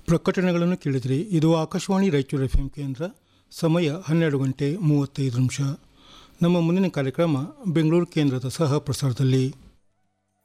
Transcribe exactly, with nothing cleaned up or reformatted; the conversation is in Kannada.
ಪ್ರಕಟಣೆಗಳನ್ನು ಕೇಳಿದ್ರಿ. ಇದು ಆಕಾಶವಾಣಿ ರಾಯಚೂರು ಎಫ್ ಎಂ ಕೇಂದ್ರ. ಸಮಯ ಹನ್ನೆರಡು ಗಂಟೆ ಮೂವತ್ತೈದು ನಿಮಿಷ. ನಮ್ಮ ಮುಂದಿನ ಕಾರ್ಯಕ್ರಮ ಬೆಂಗಳೂರು ಕೇಂದ್ರದ ಸಹ ಪ್ರಸಾರದಲ್ಲಿ.